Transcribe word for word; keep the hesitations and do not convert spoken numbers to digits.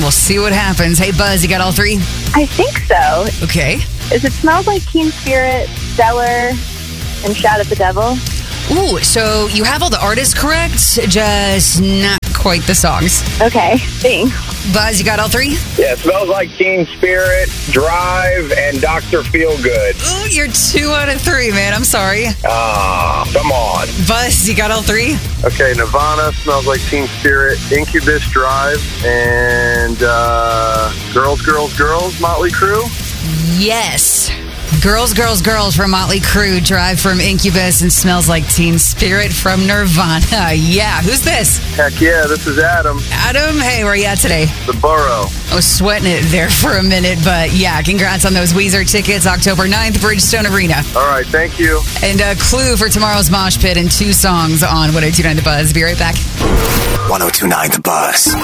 We'll see what happens. Hey, Buzz, you got all three? I think so. Okay. Is it Smells Like Teen Spirit, Stellar, and Shout at the Devil? Ooh, so you have all the artists correct, just not quite the songs. Okay, thanks. Buzz, you got all three? Yeah, Smells Like Teen Spirit, Drive, and Doctor Feelgood. Ooh, you're two out of three, man. I'm sorry. Ah, come on. Buzz, you got all three? Okay, Nirvana, Smells Like Teen Spirit, Incubus, Drive, and uh, Girls, Girls, Girls, Motley Crue. Yes. Girls, Girls, Girls from Motley Crue, Drive from Incubus, and Smells Like Teen Spirit from Nirvana. Yeah, who's this? Heck yeah, this is Adam, Adam, hey, where you at today? the Borough. I was sweating it there for a minute, but yeah, congrats on those Weezer tickets, October ninth, Bridgestone Arena. All right, thank you. And a clue for tomorrow's Mosh Pit and two songs on one oh two nine The Buzz. Be right back. one oh two nine The Buzz.